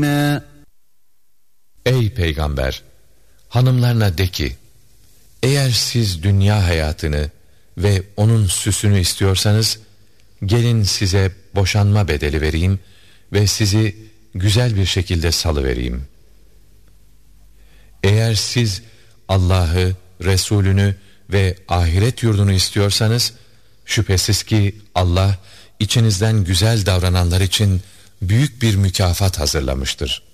Ey peygamber! Hanımlarına de ki, eğer siz dünya hayatını ve onun süsünü istiyorsanız, gelin size boşanma bedeli vereyim ve sizi güzel bir şekilde salıvereyim. Eğer siz Allah'ı, Resulünü ve ahiret yurdunu istiyorsanız, şüphesiz ki Allah içinizden güzel davrananlar için büyük bir mükafat hazırlamıştır.